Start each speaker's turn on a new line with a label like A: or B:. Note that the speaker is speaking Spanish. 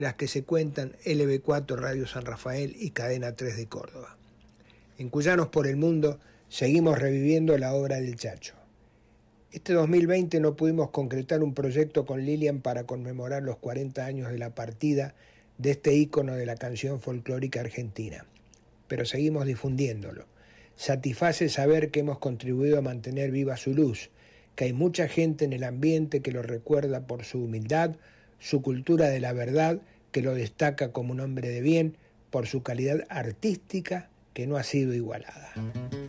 A: las que se cuentan LB4 Radio San Rafael y Cadena 3 de Córdoba. En Cuyanos por el Mundo seguimos reviviendo la obra del Chacho. Este 2020 no pudimos concretar un proyecto con Lilian para conmemorar los 40 años de la partida de este ícono de la canción folclórica argentina, pero seguimos difundiéndolo. Satisface saber que hemos contribuido a mantener viva su luz, que hay mucha gente en el ambiente que lo recuerda por su humildad, su cultura de la verdad, que lo destaca como un hombre de bien, por su calidad artística que no ha sido igualada.